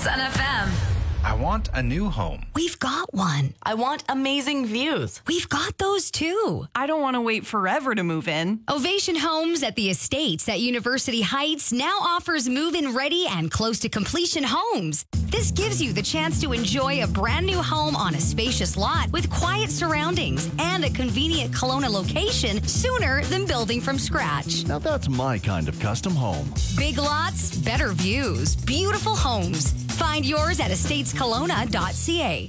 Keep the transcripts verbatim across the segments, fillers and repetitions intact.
Sun F M. I want a new home. We've got one. I want amazing views. We've got those too. I don't want to wait forever to move in. Ovation Homes at the Estates at University Heights now offers move-in ready and close to completion homes. This gives you the chance to enjoy a brand new home on a spacious lot with quiet surroundings and a convenient Kelowna location sooner than building from scratch. Now that's my kind of custom home. Big lots, better views, beautiful homes. Find yours at estates kelowna dot c a.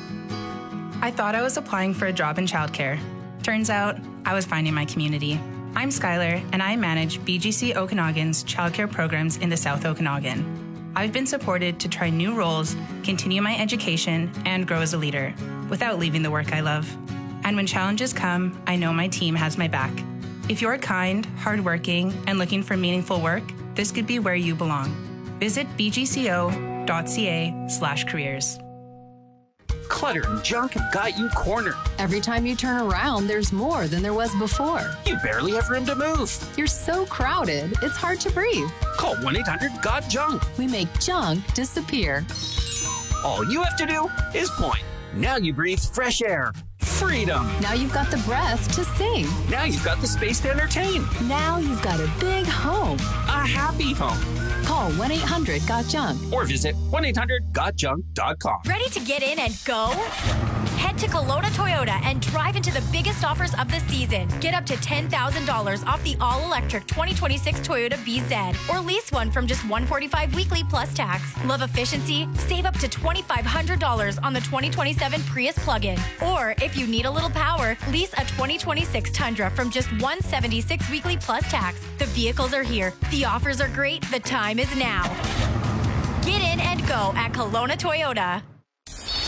I thought I was applying for a job in childcare. Turns out, I was finding my community. I'm Skylar, and I manage B G C Okanagan's childcare programs in the South Okanagan. I've been supported to try new roles, continue my education, and grow as a leader, without leaving the work I love. And when challenges come, I know my team has my back. If you're kind, hardworking, and looking for meaningful work, this could be where you belong. Visit b g c o dot c a slash careers. Clutter and junk have got you cornered. Every time you turn around, there's more than there was before. You barely have room to move. You're so crowded, it's hard to breathe. Call one eight hundred got junk. We make junk disappear. All you have to do is point. Now you breathe fresh air. Freedom. Now you've got the breath to sing. Now you've got the space to entertain. Now you've got a big home. A happy home. Call one eight hundred got junk. Or visit one eight hundred got junk dot com. Ready to get in and go? Head to Kelowna Toyota and drive into the biggest offers of the season. Get up to ten thousand dollars off the all-electric twenty twenty-six Toyota B Z, or lease one from just one hundred forty-five dollars weekly plus tax. Love efficiency? Save up to twenty-five hundred dollars on the twenty twenty-seven Prius plug-in. Or if you need a little power, lease a twenty twenty-six Tundra from just one hundred seventy-six dollars weekly plus tax. The vehicles are here. The offers are great. The time is now. Get in and go at Kelowna Toyota.